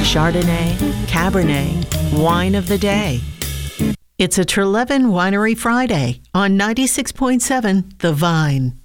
Chardonnay, Cabernet, Wine of the Day. It's a Trelevin Winery Friday on 96.7 The Vine.